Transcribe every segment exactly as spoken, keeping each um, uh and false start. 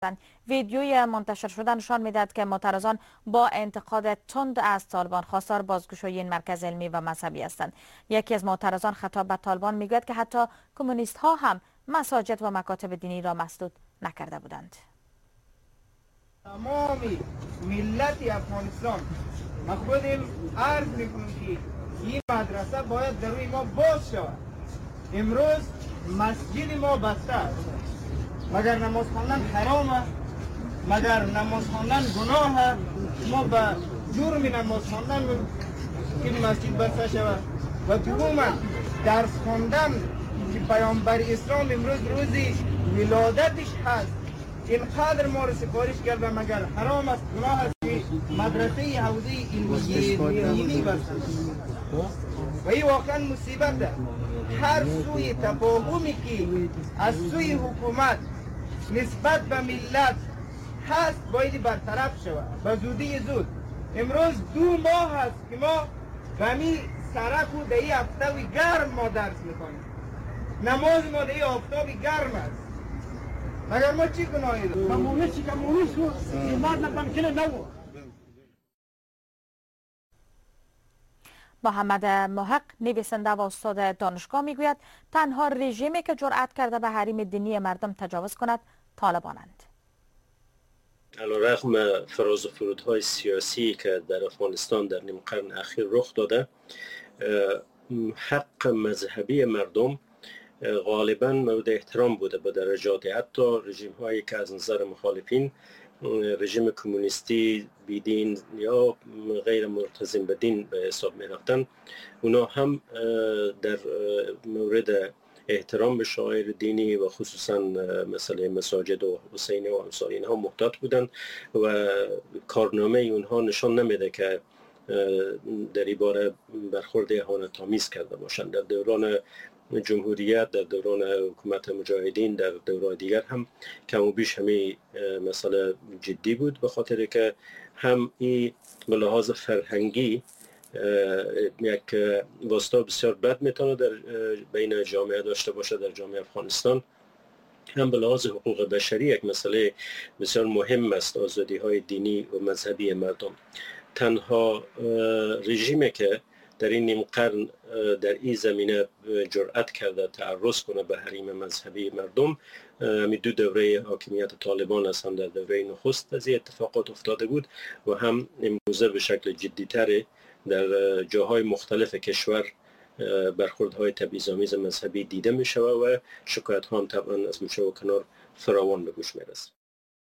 ویدیوی منتشر شده نشان میدهد که معترضان با انتقاد تند از طالبان خواستار بازگشایی این مرکز علمی و مذهبی هستند. یکی از معترضان خطاب به طالبان میگوید که حتی کمونیست ها هم مساجد و مکاتب دینی را مسدود نکرده بودند. تمامی ملت افغانستان ما خودم عرض میکنم که این مدرسه باید در روی ما باز شود. امروز مسجد ما بسته است. مگر نماز خواندن حرام است؟ مگر نماز خواندن گناه است؟ ما به جرم نماز خواندن که مسجد بسته شود. و دوما درس خواندن که پیامبر اسلام امروز روزی ولادتش هست، اینقدر ما رو سفارش کرده، مگر حرام است گناه است که مدرسه حوزه علمی بسته و این واقعا مصیبت است. هر سوی تفاهمی که از سوی حکومت نسبت به ملت هست باید برطرف شود به زودی زود. امروز دو ماه هست که ما به می سرک و دهی آفتابی گرم ما درس میکنیم. نماز ما دهی آفتابی گرم است. مگر ما چی گناهی داریم؟ کمونیستی کمونیست و ایمان نمکنه نو. محمد محق نویسنده و استاد دانشگاه میگوید تنها رژیمی که جرأت کرده به حریم دینی مردم تجاوز کند طالبانند. علیرغم فراز و فرودهای سیاسی که در افغانستان در نیم قرن اخیر رخ داده، حق مذهبی مردم غالبا مورد احترام بوده به درجات حتی رژیم هایی که از نظر مخالفین رژیم کمونیستی بیدین یا غیر ملتزم به دین به حساب می رفتن، اونا هم در مورد احترام به شعائر دینی و خصوصا مسئله مساجد و حسین و امثال اینها محتاط بودند و کارنامه اونها نشان نمیده که در این باره برخورد اهانت‌آمیز کرده باشند. در دوران جمهوریت، در دوران حکومت مجاهدین، در دوران دیگر هم کم و بیش همین مسئله جدی بود، به خاطر که هم این به لحاظ فرهنگی یک واسطه بسیار بد میتونه در بین جامعه داشته باشه در جامعه افغانستان، هم به لحاظ حقوق بشری یک مسئله بسیار مهم است آزادی های دینی و مذهبی مردم. تنها رژیمی که در این نیم قرن در این زمینه جرأت کرده تعرض کنه به حریم مذهبی مردم می دو دوره حاکمیت طالبان است. هم در دوره نخست از این اتفاقات افتاده بود و هم امروزه به شکل جدی‌تر در جاهای مختلف کشور برخوردهای تبعیض‌آمیز مذهبی دیده می شود و شکایت ها هم طبعا از گوشه و کنار فراوان به گوش می رسد.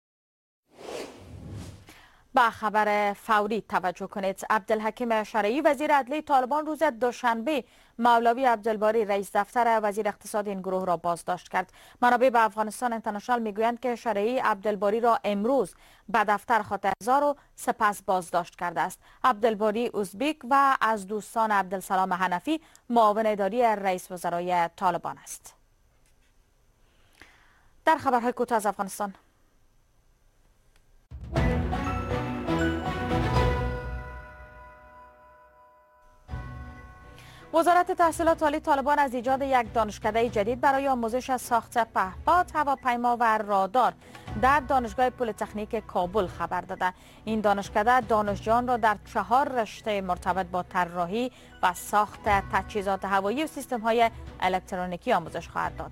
با خبر فوری توجه کنید. عبدالحکیم شرعی وزیر عدلیه طالبان روز دوشنبه مولوی عبدالباری رئیس دفتر وزیر اقتصاد این گروه را بازداشت کرد. منابع به افغانستان اینترنشنال میگویند که شرعی عبدالباری را امروز به دفتر خود احضار و سپس بازداشت کرده است. عبدالباری ازبک و از دوستان عبدالسلام حنفی معاون اداری رئیس وزرای طالبان است. در خبرهای کوتاه از افغانستان، وزارت تحصیلات عالی طالبان از ایجاد یک دانشکده جدید برای آموزش ساخت پهپاد، هواپیما و رادار در دانشگاه پلی‌تکنیک کابل خبر داده. این دانشکده دانشجویان را در چهار رشته مرتبط با طراحی و ساخت تجهیزات هوایی و سیستم‌های الکترونیکی آموزش خواهد داد.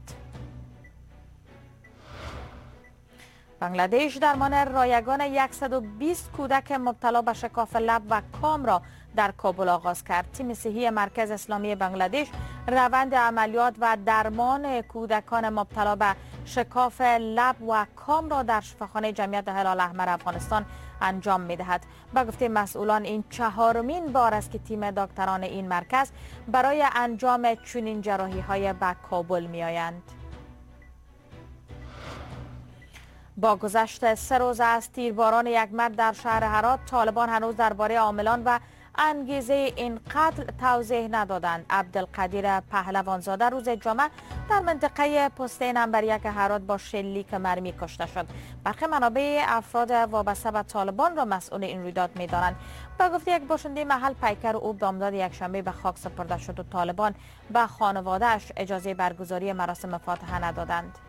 بنگلادش درمان رایگان صد و بیست کودک مبتلا به شکاف لب و کام را در کابل آغاز کرد. تیم صحی مرکز اسلامی بنگلادش روند عملیات و درمان کودکان مبتلا به شکاف لب و کام را در شفاخانه جمعیت هلال احمر افغانستان انجام می دهد. با گفته مسئولان این چهارمین بار است که تیم دکتران این مرکز برای انجام چنین جراحی های به کابل می آیند. با گذشت سه روز از تیرباران یک مرد در شهر هرات، طالبان هنوز درباره عاملان و انگیزه این قتل توضیح ندادند. عبدالقدیر پهلوانزاده روز جمعه در منطقه پسته نمبر یک هرات با شلیک مرمی کشته شد. برخی منابع افراد وابسته به طالبان را مسئول این رویداد می‌دانند. با گفته یک باشنده محل، پیکر او بامداد یکشنبه به خاک سپرده شد و طالبان به خانواده‌اش اجازه برگزاری مراسم فاتحه ندادند.